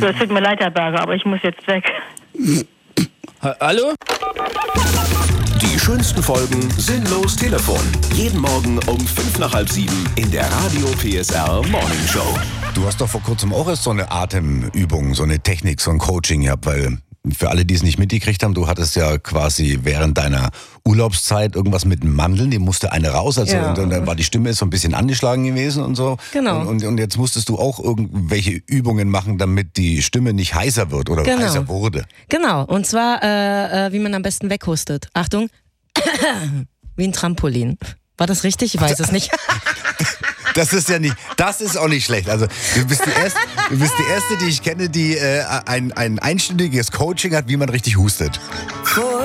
So, es tut mir leid, Herr Berger, aber ich muss jetzt weg. Hallo? Die schönsten Folgen Sinnlos Telefon. Jeden Morgen um 6:55 in der Radio PSR Morning Show. Du hast doch vor kurzem auch erst so eine Atemübung, so eine Technik, so ein Coaching gehabt, weil für alle, die es nicht mitgekriegt haben, du hattest ja quasi während deiner Urlaubszeit irgendwas mit den Mandeln, die musste eine raus, also Ja. und dann war die Stimme so ein bisschen angeschlagen gewesen und so. Genau. Und jetzt musstest du auch irgendwelche Übungen machen, damit die Stimme nicht heiser wird oder Genau. heiser wurde. Genau, und zwar, wie man am besten weghustet. Achtung, wie ein Trampolin. War das richtig? Ich weiß es nicht. Das ist auch nicht schlecht. Also du bist die erste, die ich kenne, die ein einstündiges Coaching hat, wie man richtig hustet.